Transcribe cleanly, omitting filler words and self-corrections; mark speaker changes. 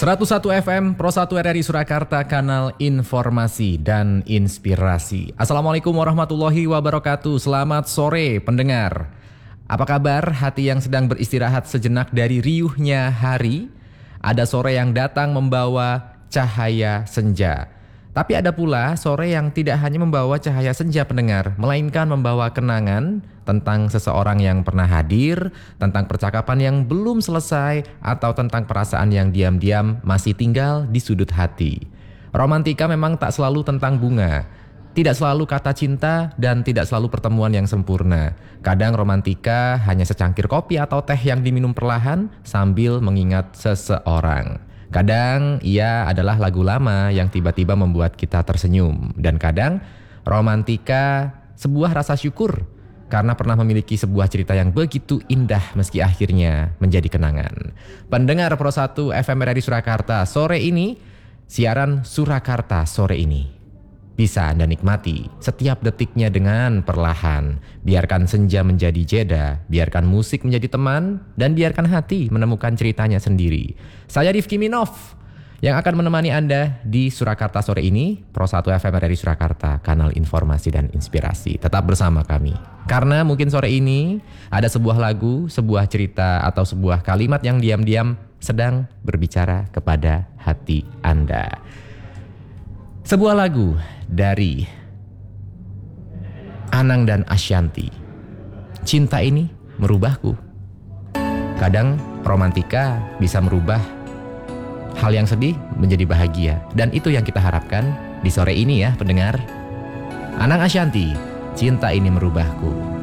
Speaker 1: 101 FM Pro 1 RRI Surakarta, kanal informasi dan inspirasi. Assalamualaikum warahmatullahi wabarakatuh. Selamat sore pendengar. Apa kabar hati yang sedang beristirahat sejenak dari riuhnya hari? Ada sore yang datang membawa cahaya senja. Tapi ada pula sore yang tidak hanya membawa cahaya senja pendengar, melainkan membawa kenangan tentang seseorang yang pernah hadir, tentang percakapan yang belum selesai, atau tentang perasaan yang diam-diam masih tinggal di sudut hati. Romantika memang tak selalu tentang bunga, tidak selalu kata cinta, dan tidak selalu pertemuan yang sempurna. Kadang romantika hanya secangkir kopi atau teh yang diminum perlahan sambil mengingat seseorang. Kadang ia adalah lagu lama yang tiba-tiba membuat kita tersenyum. Dan kadang romantika sebuah rasa syukur karena pernah memiliki sebuah cerita yang begitu indah meski akhirnya menjadi kenangan. Pendengar Pro 1 FM RRI Surakarta, sore ini siaran Surakarta sore ini bisa Anda nikmati setiap detiknya dengan perlahan. Biarkan senja menjadi jeda, biarkan musik menjadi teman, dan biarkan hati menemukan ceritanya sendiri. Saya Rifki Minov yang akan menemani Anda di Surakarta sore ini, Pro 1 FM RRI Surakarta, kanal informasi dan inspirasi. Tetap bersama kami. Karena mungkin sore ini ada sebuah lagu, sebuah cerita, atau sebuah kalimat yang diam-diam sedang berbicara kepada hati Anda. Sebuah lagu dari Anang dan Ashanty. Cinta ini merubahku. Kadang romantika bisa merubah hal yang sedih menjadi bahagia. Dan itu yang kita harapkan di sore ini ya pendengar. Anang Ashanty, cinta ini merubahku.